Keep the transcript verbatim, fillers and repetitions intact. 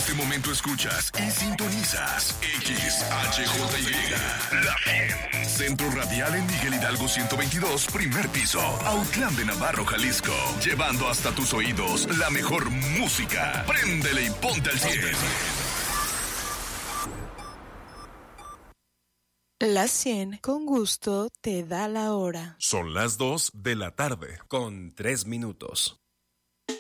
este momento escuchas y sintonizas X H J Y, La cien. Centro Radial en Miguel Hidalgo ciento veintidós, primer piso, Autlán de Navarro, Jalisco. Llevando hasta tus oídos la mejor música. Préndele y ponte al cien. La cien, con gusto, te da la hora. Son las dos de la tarde, con tres minutos.